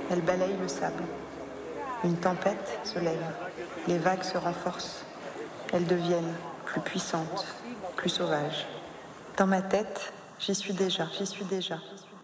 Elle balaye le sable. Une tempête se lève. Les vagues se renforcent. Elles deviennent plus puissantes, plus sauvages. Dans ma tête, j'y suis déjà.